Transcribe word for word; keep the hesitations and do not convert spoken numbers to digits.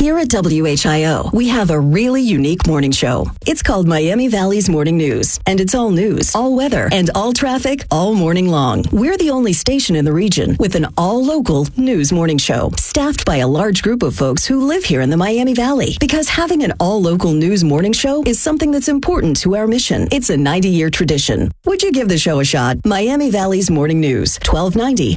Here at W H I O, we have a really unique morning show. It's called Miami Valley's Morning News, and it's all news, all weather, and all traffic all morning long. We're the only station in the region with an all-local news morning show, staffed by a large group of folks who live here in the Miami Valley. Because having an all-local news morning show is something that's important to our mission. It's a ninety-year tradition. Would you give the show a shot? Miami Valley's Morning News, twelve ninety